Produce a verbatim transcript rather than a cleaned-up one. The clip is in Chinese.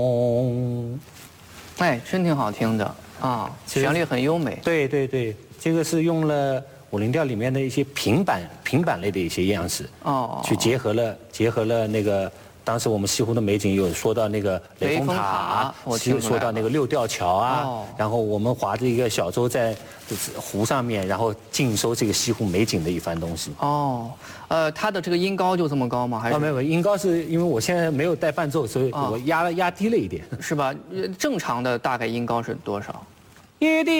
哦， 哎，真挺好听的啊，旋律很优美。 对对对，这个是用了武林调里面的一些平板平板类的一些样式， 哦， 去结合了结合了那个。当时我们西湖的美景有说到那个雷峰塔，说到那个六吊桥啊， 哦、 然后我们划着一个小舟在湖上面，然后尽收这个西湖美景的一番东西。 哦，呃，它的这个音高就这么高吗？还是？ 哦，没有，音高是因为我现在没有带伴奏，所以我压了压低了一点。 是吧？正常的大概音高是多少？ 一定。